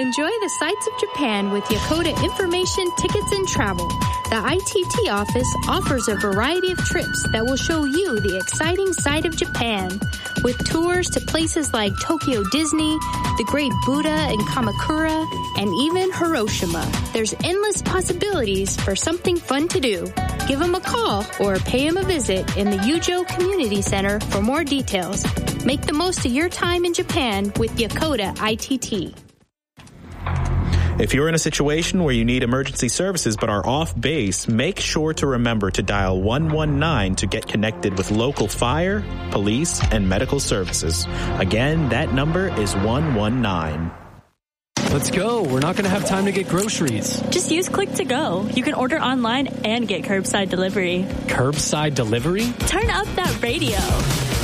Enjoy the sights of Japan with Yakoda Information, Tickets, and Travel. The ITT office offers a variety of trips that will show you the exciting side of Japan. With tours to places like Tokyo Disney, the Great Buddha and Kamakura, and even Hiroshima. There's endless possibilities for something fun to do. Give them a call or pay them a visit in the Yujo Community Center for more details. Make the most of your time in Japan with Yakoda ITT. If you're in a situation where you need emergency services but are off base, make sure to remember to dial 119 to get connected with local fire, police, and medical services. Again, that number is 119. Let's go. We're not going to have time to get groceries. Just use Click to Go. You can order online and get curbside delivery. Curbside delivery? Turn up that radio.